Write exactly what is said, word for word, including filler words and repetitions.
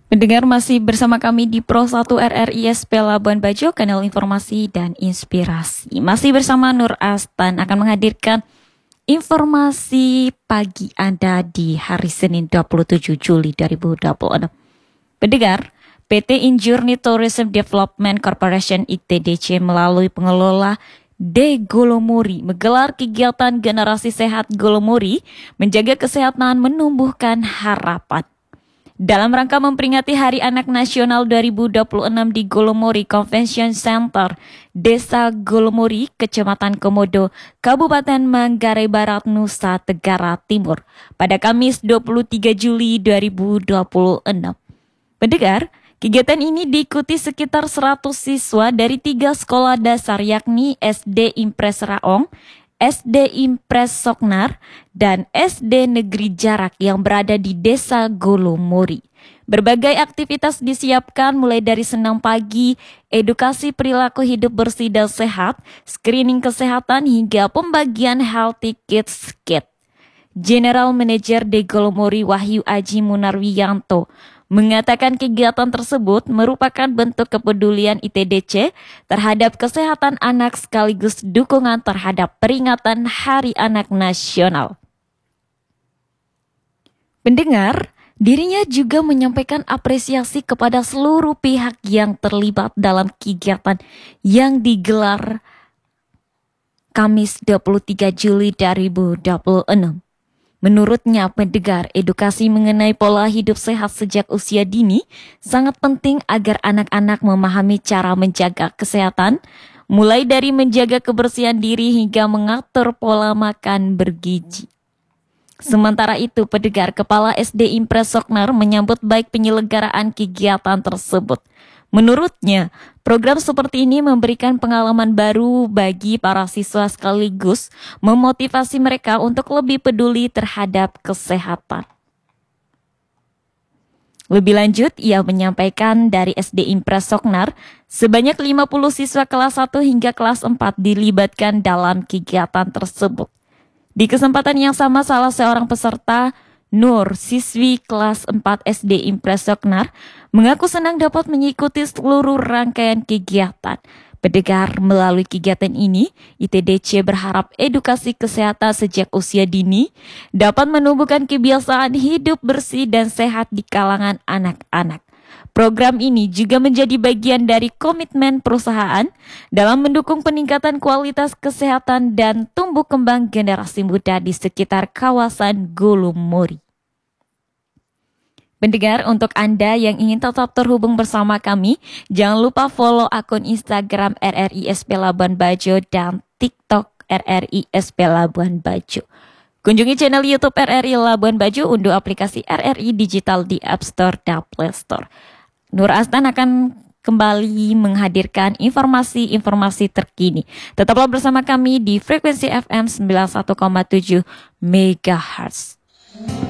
Pendengar masih bersama kami di Pro satu R R I S P Labuan Bajo, kanal informasi dan inspirasi. Masih bersama Nur Astan akan menghadirkan informasi pagi Anda di hari Senin dua puluh tujuh Juli dua ribu dua puluh enam. Pendengar, P T Injourney Tourism Development Corporation I T D C melalui pengelola D Golomori menggelar kegiatan generasi sehat Golomori, menjaga kesehatan menumbuhkan harapan. Dalam rangka memperingati Hari Anak Nasional dua ribu dua puluh enam di Golomori Convention Center, Desa Golomori, Kecamatan Komodo, Kabupaten Manggarai Barat, Nusa Tenggara Timur, pada Kamis dua puluh tiga Juli dua ribu dua puluh enam. Pendengar, kegiatan ini diikuti sekitar seratus siswa dari tiga sekolah dasar, yakni S D Impres Raong, S D Impres Soknar, dan S D Negeri Jarak yang berada di Desa Golomori. Berbagai aktivitas disiapkan mulai dari senam pagi, edukasi perilaku hidup bersih dan sehat, screening kesehatan, hingga pembagian healthy kids kit. General Manager D Golomori Wahyu Aji Munarwiyanto mengatakan kegiatan tersebut merupakan bentuk kepedulian I T D C terhadap kesehatan anak sekaligus dukungan terhadap peringatan Hari Anak Nasional. Pendengar, dirinya juga menyampaikan apresiasi kepada seluruh pihak yang terlibat dalam kegiatan yang digelar Kamis dua puluh tiga Juli dua ribu dua puluh enam. Menurutnya, pendengar, edukasi mengenai pola hidup sehat sejak usia dini sangat penting agar anak-anak memahami cara menjaga kesehatan, mulai dari menjaga kebersihan diri hingga mengatur pola makan bergizi. Sementara itu, pendengar, Kepala S D Impres Soknar menyambut baik penyelenggaraan kegiatan tersebut. Menurutnya, program seperti ini memberikan pengalaman baru bagi para siswa sekaligus memotivasi mereka untuk lebih peduli terhadap kesehatan. Lebih lanjut, ia menyampaikan dari S D Impres Soknar, sebanyak lima puluh siswa kelas satu hingga kelas empat dilibatkan dalam kegiatan tersebut. Di kesempatan yang sama, salah seorang peserta, Nur, siswi kelas empat S D Impres Soknar, mengaku senang dapat mengikuti seluruh rangkaian kegiatan. Pendengar, melalui kegiatan ini, I T D C berharap edukasi kesehatan sejak usia dini dapat menumbuhkan kebiasaan hidup bersih dan sehat di kalangan anak-anak. Program ini juga menjadi bagian dari komitmen perusahaan dalam mendukung peningkatan kualitas kesehatan dan tumbuh kembang generasi muda di sekitar kawasan Golomori. Pendengar, untuk Anda yang ingin tetap terhubung bersama kami, jangan lupa follow akun Instagram R R I S P Labuan Bajo dan TikTok R R I S P Labuan Bajo. Kunjungi channel YouTube R R I Labuan Bajo, unduh aplikasi R R I Digital di App Store dan Play Store. Nur Astan akan kembali menghadirkan informasi-informasi terkini. Tetaplah bersama kami di frekuensi F M sembilan puluh satu koma tujuh megahertz.